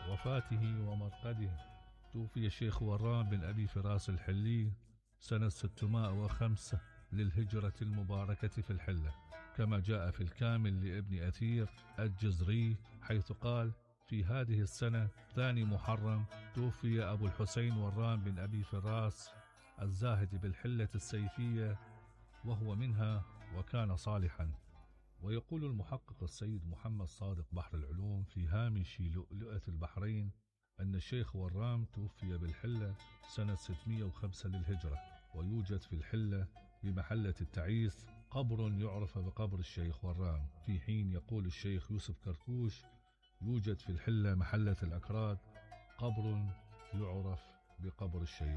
وفاته ومرقده. توفي الشيخ ورام بن أبي فراس الحلي سنة 605 للهجرة المباركة في الحلة، كما جاء في الكامل لابن أثير الجزري حيث قال: في هذه السنة 2 محرم توفي أبو الحسين ورام بن أبي فراس الزاهد بالحلة السيفية، وهو منها وكان صالحا. ويقول المحقق السيد محمد صادق بحر العلوم في هامش لؤلؤة البحرين أن الشيخ ورام توفي بالحلة سنة 605 للهجرة، ويوجد في الحلة بمحلة التعيس قبر يعرف بقبر الشيخ ورام، في حين يقول الشيخ يوسف كركوش يوجد في الحلة محلة الأكراد قبر يعرف بقبر الشيخ.